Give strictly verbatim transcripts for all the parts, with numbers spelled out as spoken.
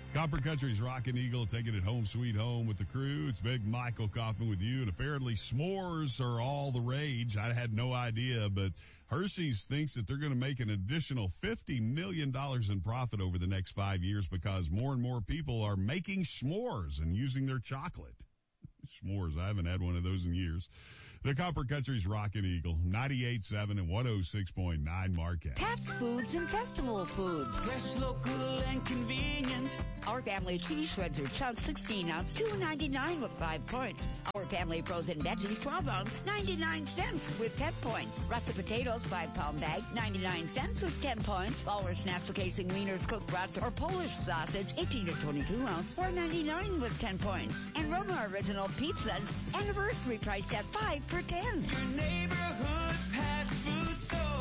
Copper Country's Rockin' Eagle taking it home sweet home with the crew. It's Big Michael Kaufman with you, and apparently s'mores are all the rage. I had no idea, but Hershey's thinks that they're going to make an additional fifty million dollars in profit over the next five years because more and more people are making s'mores and using their chocolate. S'mores. I haven't had one of those in years. The Copper Country's Rockin' Eagle, ninety-eight point seven and one oh six point nine Marquette. Pat's Foods and Festival Foods. Fresh, local, and convenient. Our family cheese shreds are chunks, sixteen ounce, two ninety-nine with five points. Our family frozen veggies, twelve ounce, ninety-nine cents with ten points. Russet potatoes, five pound bag, ninety-nine cents with ten points. All our snacks casing wieners, cooked brats, or Polish sausage, eighteen to twenty-two ounce, four ninety-nine with ten points. And Roma Original Pizzas, anniversary priced at five for ten. Your neighborhood Pat's Food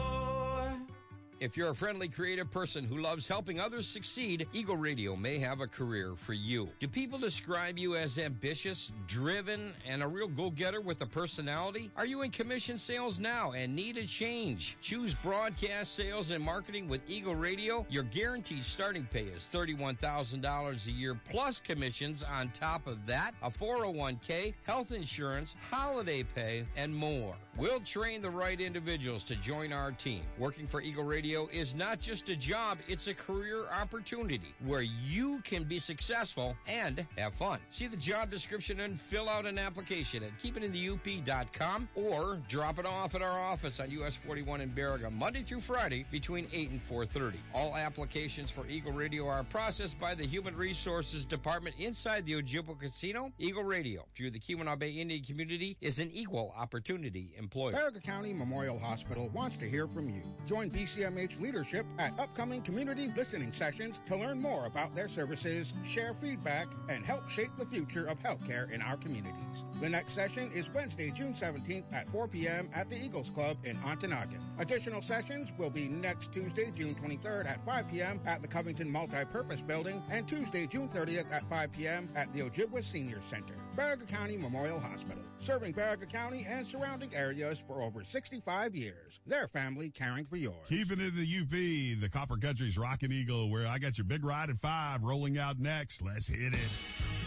Store. If you're a friendly, creative person who loves helping others succeed, Eagle Radio may have a career for you. Do people describe you as ambitious, driven, and a real go-getter with a personality? Are you in commission sales now and need a change? Choose broadcast sales and marketing with Eagle Radio. Your guaranteed starting pay is thirty-one thousand dollars a year plus commissions on top of that, a four oh one k, health insurance, holiday pay, and more. We'll train the right individuals to join our team. Working for Eagle Radio is not just a job, it's a career opportunity where you can be successful and have fun. See the job description and fill out an application at keep it in the U P dot com or drop it off at our office on U S forty-one in Baraga, Monday through Friday between eight and four thirty. All applications for Eagle Radio are processed by the Human Resources Department inside the Ojibwa Casino. Eagle Radio, through the Keweenaw Bay Indian community, is an equal opportunity employer. Baraga County Memorial Hospital wants to hear from you. Join B C M H leadership at upcoming community listening sessions to learn more about their services, share feedback, and help shape the future of healthcare in our communities. The next session is Wednesday, June seventeenth at four p.m. at the Eagles Club in Ontonagon. Additional sessions will be next Tuesday, June twenty-third at five p.m. at the Covington Multipurpose Building and Tuesday, June thirtieth at five p.m. at the Ojibwa Senior Center. Baraga County Memorial Hospital, serving Baraga County and surrounding areas for over sixty-five years. Their family caring for yours. Keeping it in the U P, the Copper Country's Rockin' Eagle, where I got your big ride at five rolling out next. Let's hit it.